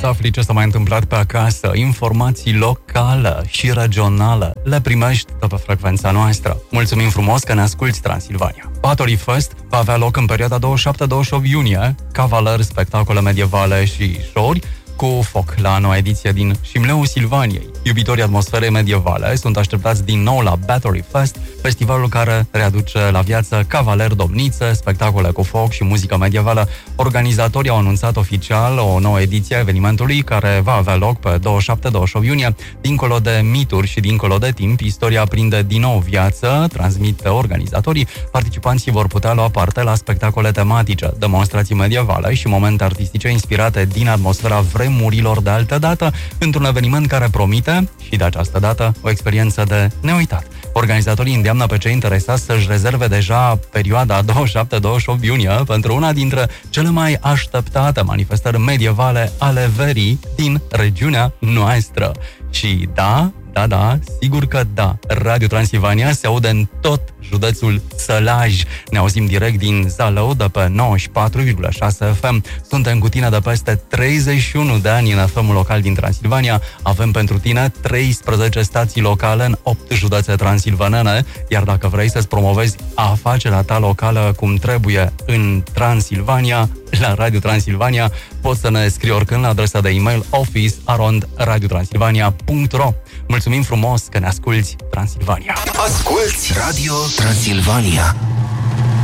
să afli ce s-a mai întâmplat pe acasă, informații locale și regionale, le primești de pe frecvența noastră. Mulțumim frumos că ne asculti, Transilvania. Battery Fest va avea loc în perioada 27-28 iunie, cavaler, spectacole medievale și show-uri, cu foc la noua ediție din Șimleul Silvaniei. Iubitorii atmosferei medievale sunt așteptați din nou la Battery Fest, festivalul care readuce la viață cavaleri, domnițe, spectacole cu foc și muzică medievală. Organizatorii au anunțat oficial o nouă ediție a evenimentului care va avea loc pe 27-28 iunie. Dincolo de mituri și dincolo de timp, istoria prinde din nou viață, transmit organizatorii. Participanții vor putea lua parte la spectacole tematice, demonstrații medievale și momente artistice inspirate din atmosfera vremurilor de altă dată, într-un eveniment care promite, și de această dată, o experiență de neuitat. Organizatorii îndeamnă pe cei interesați să-și rezerve deja perioada 27-28 iunie pentru una dintre cele mai așteptate manifestări medievale ale verii din regiunea noastră. Și da, sigur că da, Radio Transilvania se aude în tot județul Sălaj. Ne auzim direct din Zalău de pe 94,6 FM. Suntem cu tine de peste 31 de ani în FM-ul local din Transilvania. Avem pentru tine 13 stații locale în 8 județe transilvanene, iar dacă vrei să-ți promovezi afacerea ta locală cum trebuie în Transilvania, la Radio Transilvania, poți să ne scrii oricând la adresa de e-mail office@radiotransilvania.ro. Mulțumim frumos că ne asculti, Transilvania! Asculți Radio Transilvania.